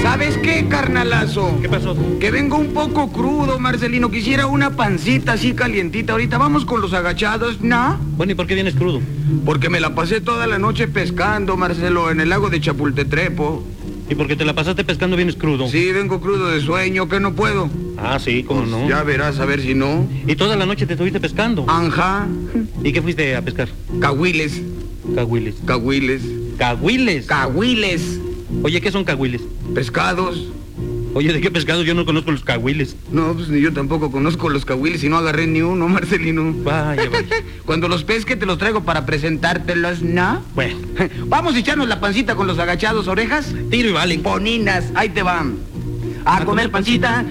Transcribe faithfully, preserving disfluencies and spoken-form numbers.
¿Sabes qué, carnalazo? ¿Qué pasó? Que vengo un poco crudo, Marcelino. Quisiera una pancita así calientita. Ahorita vamos con los agachados, ¿no? Bueno, ¿y por qué vienes crudo? Porque me la pasé toda la noche pescando, Marcelo, en el lago de Chapultetrepo. ¿Y por qué te la pasaste pescando vienes crudo? Sí, vengo crudo de sueño, que no puedo. Ah, sí, cómo Pues no. ya verás, a ver si no. ¿Y toda la noche te estuviste pescando? Anja, ¿Y qué fuiste a pescar? cahuiles, Cahuiles. cahuiles, ¿Cahuiles? cahuiles, Oye, ¿qué son cahuiles? pescados. Oye, ¿de qué pescado? Yo no conozco los cahuiles. No, pues ni yo tampoco conozco los cahuiles y no agarré ni uno, Marcelino. Vaya, vaya. Cuando los pesque te los traigo para presentártelos, ¿no? Bueno, Vamos a echarnos la pancita con los agachados, orejas. tiro y vale. Poninas, ahí te van. A, A comer comer pancita.